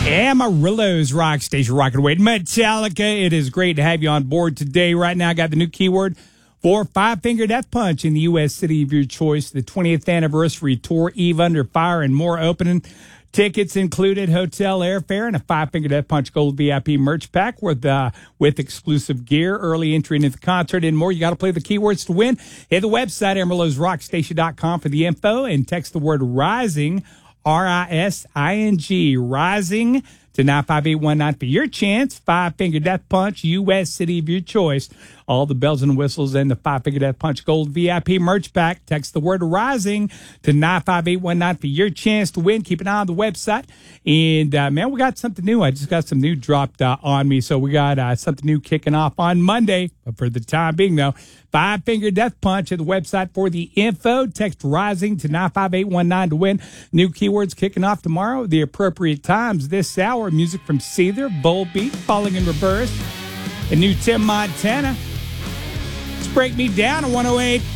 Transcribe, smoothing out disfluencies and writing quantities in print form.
Amarillo's Rock Station, rocking away. Metallica, it is great to have you on board today. Right now, I got the new keyword for Five Finger Death Punch in the U.S. city of your choice. The 20th anniversary tour, Eve Under Fire, and more opening. Tickets included hotel airfare and a Five Finger Death Punch Gold VIP merch pack with exclusive gear, early entry into the concert, and more. You got to play the keywords to win. Hit the website, Amarillo'sRockStation.com for the info, and text the word RISING, RISING, RISING, to 95819 for your chance. Five Finger Death Punch, U.S. city of your choice. All the bells and whistles and the Five Finger Death Punch Gold VIP merch pack. Text the word RISING to 95819 for your chance to win. Keep an eye on the website. And, man, we got something new. I just got some new dropped on me. So we got something new kicking off on Monday. But for the time being, though, Five Finger Death Punch at the website for the info. Text RISING to 95819 to win. New keywords kicking off tomorrow. The appropriate times this hour. Music from Seether, Volbeat, Falling in Reverse, and new Tim Montana. Let's break me down on 108.